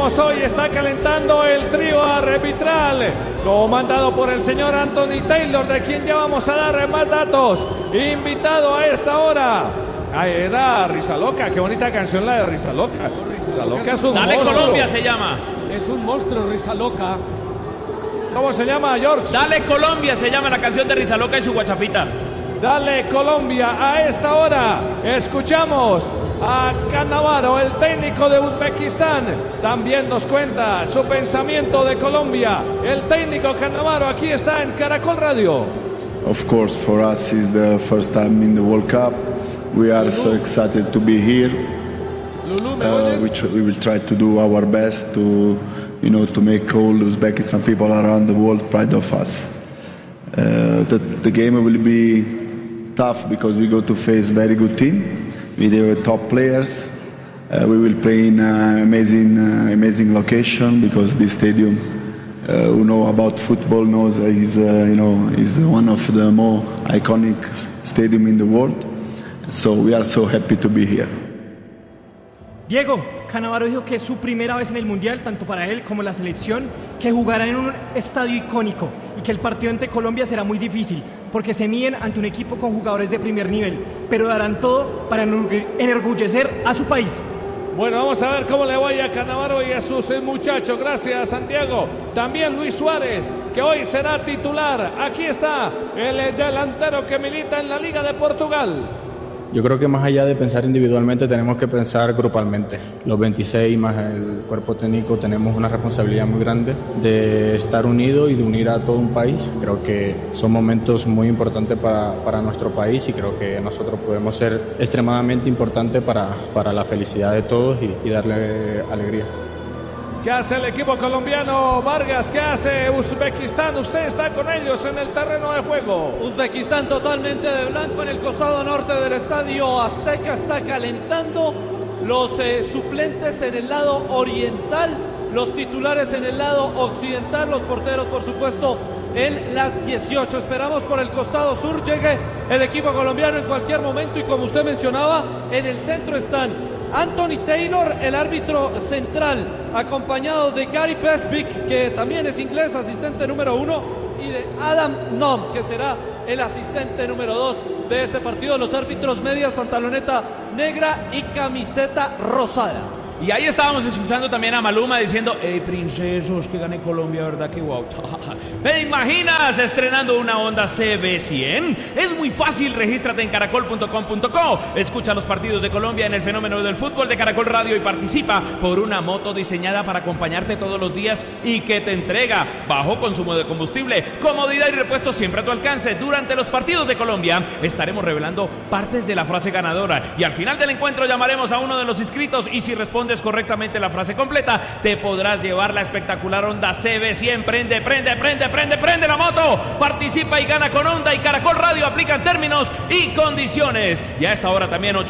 tenemos hoy. Está calentando el trío arbitral, comandado por el señor Anthony Taylor, de quien ya vamos a dar más datos. Invitado a esta hora. Era Risa Loca, qué bonita canción la de Risa Loca. Risa Loca es un Dale monstruo. Colombia se llama. Es un monstruo, Risa Loca. ¿Cómo se llama, George? Dale Colombia se llama la canción de Risa Loca y su guachafita. Dale Colombia. A esta hora escuchamos a Cannavaro, el técnico de Uzbekistán. También nos cuenta su pensamiento de Colombia. El técnico Cannavaro aquí está en Caracol Radio. Of course, for us is the first time in the World Cup. We are so excited to be here. We will try to do our best to make all Uzbekistan people around the world proud of us. The game will be tough because we go to face very good team with their top players. We will play in an amazing location because this stadium, who know about football knows is one of the more iconic stadium in the world. So we are so happy to be here. Diego, Cannavaro dijo que es su primera vez en el Mundial, tanto para él como la selección, que jugarán en un estadio icónico y que el partido ante Colombia será muy difícil, porque se miden ante un equipo con jugadores de primer nivel, pero darán todo para enorgullecer a su país. Bueno, vamos a ver cómo le va a Cannavaro y a sus muchachos. Gracias, Santiago. También Luis Suárez, que hoy será titular. Aquí está el delantero que milita en la Liga de Portugal. Yo creo que más allá de pensar individualmente tenemos que pensar grupalmente. Los 26 más el cuerpo técnico tenemos una responsabilidad muy grande de estar unidos y de unir a todo un país. Creo que son momentos muy importantes para nuestro país y creo que nosotros podemos ser extremadamente importantes para la felicidad de todos y darle alegría. ¿Qué hace el equipo colombiano, Vargas? ¿Qué hace Uzbekistán? Usted está con ellos en el terreno de juego. Uzbekistán totalmente de blanco en el costado norte del estadio Azteca. Está calentando los suplentes en el lado oriental, los titulares en el lado occidental, los porteros, por supuesto, en las 18. Esperamos por el costado sur llegue el equipo colombiano en cualquier momento y, como usted mencionaba, en el centro están Anthony Taylor, el árbitro central, acompañado de Gary Pesvick, que también es inglés, asistente número 1, y de Adam Nom, que será el asistente número 2 de este partido. Los árbitros medias, pantaloneta negra y camiseta rosada. Y ahí estábamos escuchando también a Maluma diciendo: hey, princesos, que gane Colombia, ¿verdad? Que wow. ¿Te imaginas estrenando una Honda CB100? Es muy fácil, regístrate en caracol.com.co. Escucha los partidos de Colombia en el fenómeno del fútbol de Caracol Radio y participa por una moto diseñada para acompañarte todos los días y que te entrega bajo consumo de combustible, comodidad y repuesto siempre a tu alcance. Durante los partidos de Colombia estaremos revelando partes de la frase ganadora y al final del encuentro llamaremos a uno de los inscritos y si responde correctamente la frase completa, te podrás llevar la espectacular Honda CB100. Prende la moto, participa y gana con Honda y Caracol Radio aplican términos y condiciones. Y a esta hora también 8